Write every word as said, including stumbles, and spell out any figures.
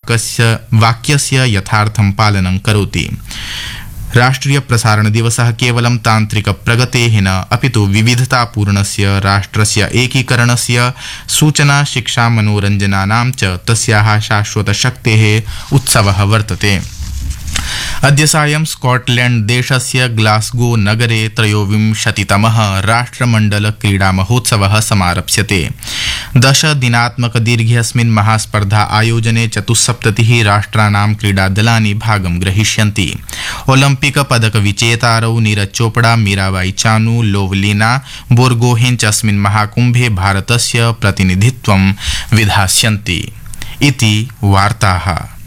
वाक्यस्य वाक्यस्य यथार्थं पालनं करोति। राष्ट्रिय प्रसारण दिवसः केवलं तान्त्रिक प्रगतेः न अपितु विविधतापूर्णस्य राष्ट्रस्य एकीकरणस्य सूचना शिक्षा मनोरञ्जनानां च तस्याः शाश्वतशक्तेः उत्सवः वर्तते। अद्य सायं स्कॉटलैंड देशस्य ग्लासगो नगरे त्रयोविंशतितमः राष्ट्रमण्डल क्रीडा महोत्सवः समारप्स्यते। दश दिनात्मक दीर्घेऽस्मिन् महास्पर्धा आयोजने चतुस्सप्ततिः राष्ट्राणां क्रीडादलानि भागं ग्रहीष्यन्ति। ओलम्पिक पदक विजेतारौ नीरज चोपड़ा, मीराबाई चानू, लोवलीना बोर्गोहेन च अस्मिन् महाकुम्भे भारतस्य प्रतिनिधित्वं विधास्यन्ति। इति वार्ताः।